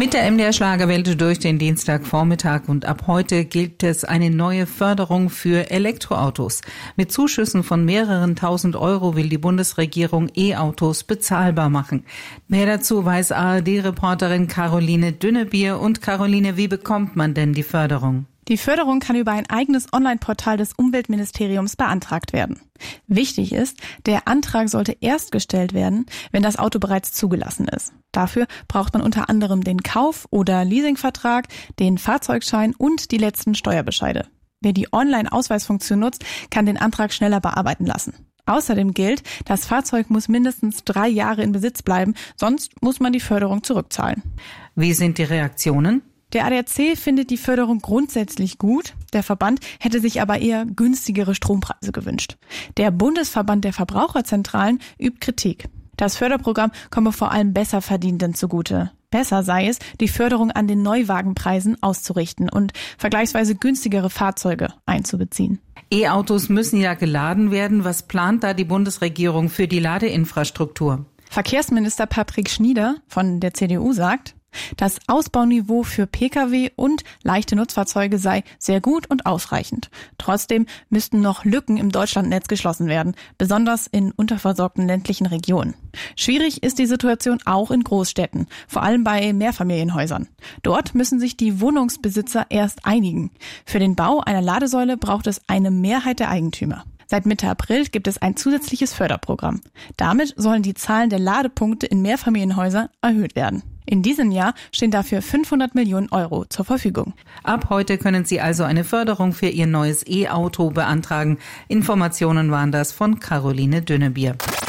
Mit der MDR Schlagerwelt durch den Dienstagvormittag und ab heute gilt es eine neue Förderung für Elektroautos. Mit Zuschüssen von mehreren tausend Euro will die Bundesregierung E-Autos bezahlbar machen. Mehr dazu weiß ARD-Reporterin Caroline Dünnebier. Und Caroline, wie bekommt man denn die Förderung? Die Förderung kann über ein eigenes Online-Portal des Umweltministeriums beantragt werden. Wichtig ist, der Antrag sollte erst gestellt werden, wenn das Auto bereits zugelassen ist. Dafür braucht man unter anderem den Kauf- oder Leasingvertrag, den Fahrzeugschein und die letzten Steuerbescheide. Wer die Online-Ausweisfunktion nutzt, kann den Antrag schneller bearbeiten lassen. Außerdem gilt, das Fahrzeug muss mindestens 3 Jahre in Besitz bleiben, sonst muss man die Förderung zurückzahlen. Wie sind die Reaktionen? Der ADAC findet die Förderung grundsätzlich gut. Der Verband hätte sich aber eher günstigere Strompreise gewünscht. Der Bundesverband der Verbraucherzentralen übt Kritik. Das Förderprogramm komme vor allem Besserverdienenden zugute. Besser sei es, die Förderung an den Neuwagenpreisen auszurichten und vergleichsweise günstigere Fahrzeuge einzubeziehen. E-Autos müssen ja geladen werden. Was plant da die Bundesregierung für die Ladeinfrastruktur? Verkehrsminister Patrick Schnieder von der CDU sagt, das Ausbauniveau für Pkw und leichte Nutzfahrzeuge sei sehr gut und ausreichend. Trotzdem müssten noch Lücken im Deutschlandnetz geschlossen werden, besonders in unterversorgten ländlichen Regionen. Schwierig ist die Situation auch in Großstädten, vor allem bei Mehrfamilienhäusern. Dort müssen sich die Wohnungsbesitzer erst einigen. Für den Bau einer Ladesäule braucht es eine Mehrheit der Eigentümer. Seit Mitte April gibt es ein zusätzliches Förderprogramm. Damit sollen die Zahlen der Ladepunkte in Mehrfamilienhäusern erhöht werden. In diesem Jahr stehen dafür 500 Millionen Euro zur Verfügung. Ab heute können Sie also eine Förderung für Ihr neues E-Auto beantragen. Informationen waren das von Caroline Dünnebier.